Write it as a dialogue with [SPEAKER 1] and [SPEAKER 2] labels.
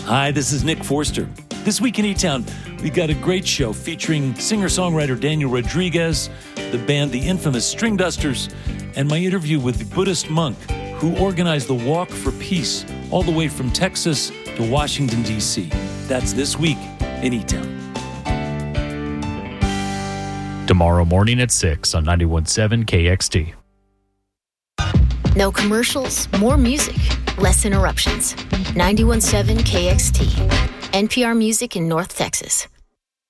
[SPEAKER 1] Hi, this is Nick Forster. This week in E-Town, we got a great show featuring singer-songwriter Daniel Rodriguez, the band The Infamous String Dusters, and my interview with the Buddhist monk who organized the Walk for Peace all the way from Texas to Washington, D.C. That's this week in E-Town.
[SPEAKER 2] Tomorrow morning at 6 on 91.7 KXT.
[SPEAKER 3] No commercials, more music, less interruptions. 91.7 KXT, NPR Music in North Texas.